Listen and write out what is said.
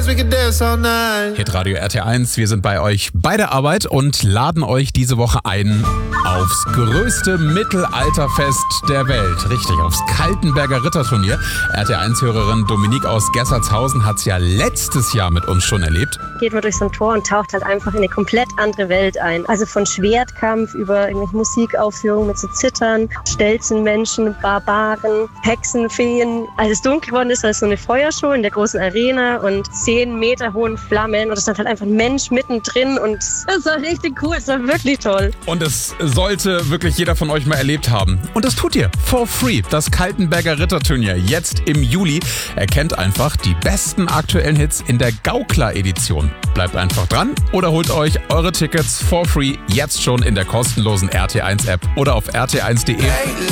we could dance all night. Hitradio RT1, wir sind bei euch bei der Arbeit und laden euch diese Woche ein aufs größte Mittelalterfest der Welt. Richtig, aufs Kaltenberger Ritterturnier. RT1-Hörerin Dominique aus Gessertshausen hat es ja letztes Jahr mit uns schon erlebt. Geht man durch so ein Tor und taucht halt einfach in eine komplett andere Welt ein. Also von Schwertkampf über irgendwelche Musikaufführungen mit so Zittern, Stelzenmenschen, Barbaren, Hexen, Feen. Als es dunkel geworden ist, war es so eine Feuershow in der großen Arena und 10 Meter hohen Flammen und es stand halt einfach ein Mensch mittendrin und es war richtig cool, es war wirklich toll. Und es sollte wirklich jeder von euch mal erlebt haben. Und das tut ihr for free. Das Kaltenberger Ritterturnier jetzt im Juli. Erkennt einfach die besten aktuellen Hits in der Gaukler-Edition. Bleibt einfach dran oder holt euch eure Tickets for free jetzt schon in der kostenlosen RT1-App oder auf rt1.de.